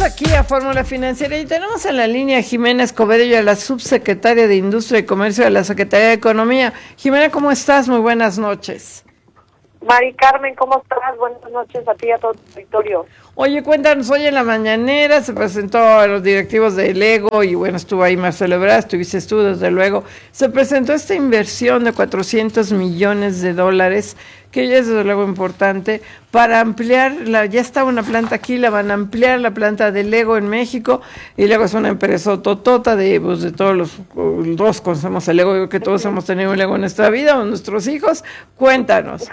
Aquí a Fórmula Financiera y tenemos en la línea a Jimena Escobedo, a la subsecretaria de Industria y Comercio de la Secretaría de Economía. Jimena, ¿cómo estás? Muy buenas noches. Mari Carmen, ¿cómo estás? Buenas noches a ti y a todo tu auditorio. Oye, cuéntanos, hoy en la mañanera se presentó a los directivos de Lego y bueno, estuvo ahí Marcelo Ebrard, estuviste tú desde luego. Se presentó esta inversión de $400 millones, que ya es desde luego importante, para ampliar, ya estaba una planta aquí, la van a ampliar, la planta de Lego en México, y Lego es una empresa totota de todos todos conocemos el Lego, yo creo que todos hemos tenido un Lego en nuestra vida, o nuestros hijos. Cuéntanos.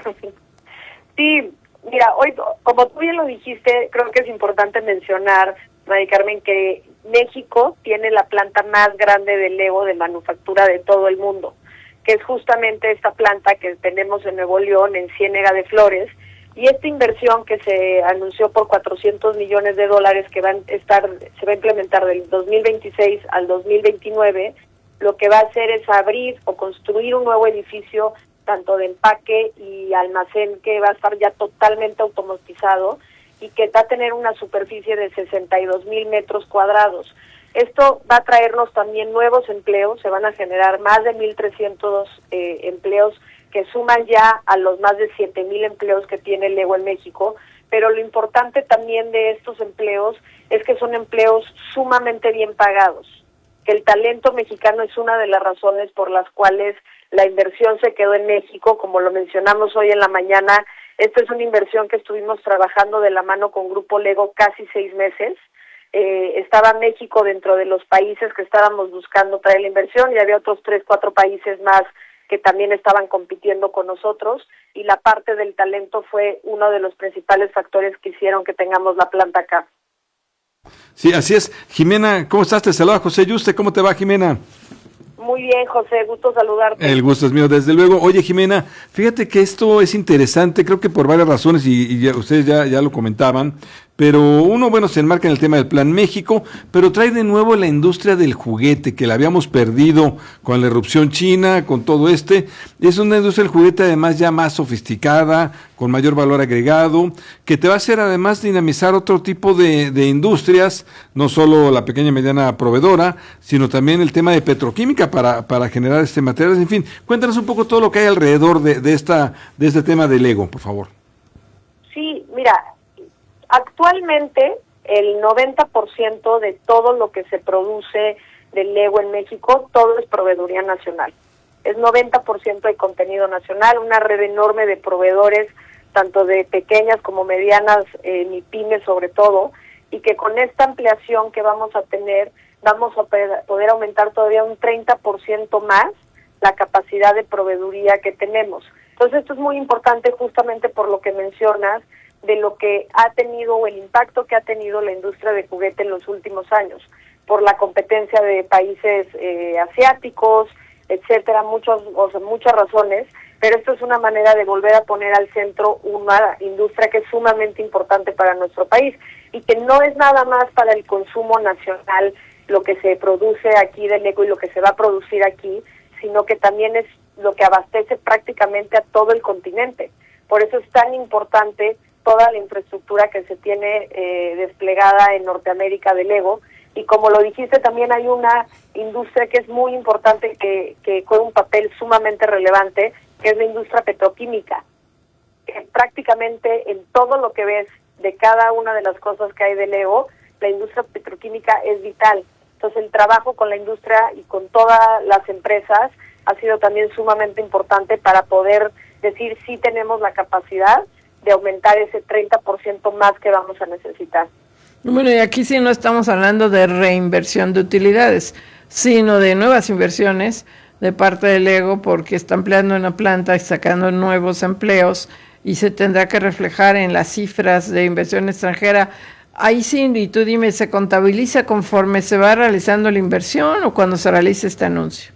Sí, mira, hoy, como tú bien lo dijiste, creo que es importante mencionar, Mari Carmen, que México tiene la planta más grande de Lego de manufactura de todo el mundo, que es justamente esta planta que tenemos en Nuevo León, en Ciénega de Flores, y esta inversión que se anunció por $400 millones que se va a implementar del 2026 al 2029, lo que va a hacer es abrir o construir un nuevo edificio tanto de empaque y almacén que va a estar ya totalmente automatizado y que va a tener una superficie de 62,000 metros cuadrados. Esto va a traernos también nuevos empleos, se van a generar más de 1,300 empleos que suman ya a los más de 7,000 empleos que tiene Lego en México, pero lo importante también de estos empleos es que son empleos sumamente bien pagados, que el talento mexicano es una de las razones por las cuales la inversión se quedó en México, como lo mencionamos hoy en la mañana. Esta es una inversión que estuvimos trabajando de la mano con Grupo Lego casi 6 meses. Estaba México dentro de los países que estábamos buscando traer la inversión y había otros 3, 4 países más que también estaban compitiendo con nosotros, y la parte del talento fue uno de los principales factores que hicieron que tengamos la planta acá. Sí, así es. Jimena, ¿cómo estás? Te saluda José Yuste. ¿Cómo te va, Jimena? Muy bien, José, gusto saludarte. El gusto es mío, desde luego. Oye, Jimena, fíjate que esto es interesante, creo que por varias razones, y ustedes ya lo comentaban, pero uno, bueno, se enmarca en el tema del Plan México, pero trae de nuevo la industria del juguete, que la habíamos perdido con la irrupción china, con todo es una industria del juguete además ya más sofisticada, con mayor valor agregado, que te va a hacer además dinamizar otro tipo de industrias, no solo la pequeña y mediana proveedora, sino también el tema de petroquímica para generar materiales, en fin. Cuéntanos un poco todo lo que hay alrededor de este tema del Lego, por favor. Sí, mira, actualmente el 90% de todo lo que se produce del Lego en México, todo es proveeduría nacional. Es 90% de contenido nacional, una red enorme de proveedores, tanto de pequeñas como medianas, MIPYMES sobre todo, y que con esta ampliación que vamos a tener, vamos a poder aumentar todavía un 30% más la capacidad de proveeduría que tenemos. Entonces esto es muy importante justamente por lo que mencionas, de lo que ha tenido o el impacto que ha tenido la industria de juguete en los últimos años, por la competencia de países asiáticos, etcétera, muchas razones, pero esto es una manera de volver a poner al centro una industria que es sumamente importante para nuestro país y que no es nada más para el consumo nacional lo que se produce aquí de Lego y lo que se va a producir aquí, sino que también es lo que abastece prácticamente a todo el continente. Por eso es tan importante toda la infraestructura que se tiene desplegada en Norteamérica de Lego, y como lo dijiste, también hay una industria que es muy importante, que juega un papel sumamente relevante, que es la industria petroquímica. Prácticamente en todo lo que ves de cada una de las cosas que hay de Lego, la industria petroquímica es vital. Entonces el trabajo con la industria y con todas las empresas ha sido también sumamente importante para poder decir si tenemos la capacidad de aumentar ese 30% más que vamos a necesitar. Bueno, y aquí sí no estamos hablando de reinversión de utilidades, sino de nuevas inversiones de parte del Lego, porque está ampliando una planta y sacando nuevos empleos, y se tendrá que reflejar en las cifras de inversión extranjera. Ahí sí, y tú dime, ¿se contabiliza conforme se va realizando la inversión o cuando se realice este anuncio?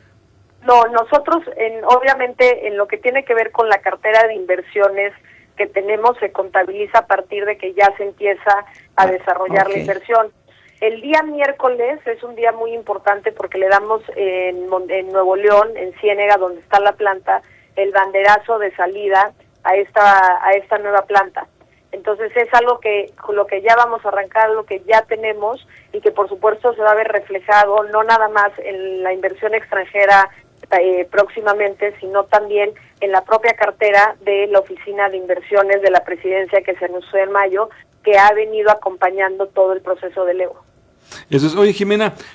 No, nosotros obviamente en lo que tiene que ver con la cartera de inversiones que tenemos, se contabiliza a partir de que ya se empieza a desarrollar la inversión. El día miércoles es un día muy importante porque le damos en Nuevo León, en Ciénega, donde está la planta, el banderazo de salida a esta nueva planta. Entonces es algo que con lo que ya vamos a arrancar, lo que ya tenemos y que por supuesto se va a ver reflejado no nada más en la inversión extranjera próximamente, sino también en la propia cartera de la Oficina de Inversiones de la Presidencia que se anunció en mayo, que ha venido acompañando todo el proceso de Lego. Eso es. Oye, Jimena,